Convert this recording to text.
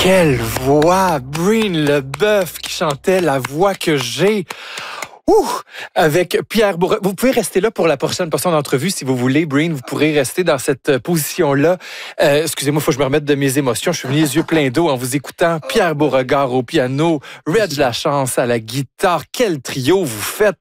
Quelle voix! Breen Leboeuf qui chantait La voix que j'ai. Avec Pierre Bourassa. Vous pouvez rester là pour la prochaine portion d'entrevue si vous voulez, Breen. Vous pourrez rester dans cette position-là. Excusez-moi, il faut que je me remette de mes émotions. Je suis venu les yeux pleins d'eau en vous écoutant. Pierre Beauregard au piano, Reg Lachance à la guitare. Quel trio vous faites!